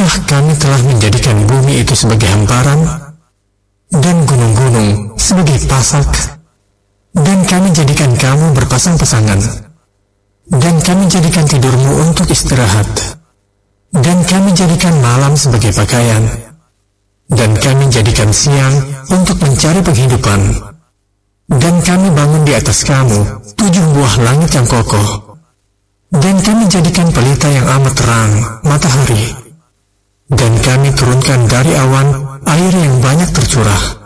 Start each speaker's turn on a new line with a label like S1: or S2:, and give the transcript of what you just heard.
S1: Bukankah kami telah menjadikan bumi itu sebagai hamparan, dan gunung-gunung sebagai pasak, dan kami jadikan kamu berpasang-pasangan, dan kami jadikan tidurmu untuk istirahat, dan kami jadikan malam sebagai pakaian, dan kami jadikan siang untuk mencari penghidupan, dan kami bangun di atas kamu 7 buah langit yang kokoh, dan kami jadikan pelita yang amat terang, matahari, dan kami turunkan dari awan air yang banyak tercurah,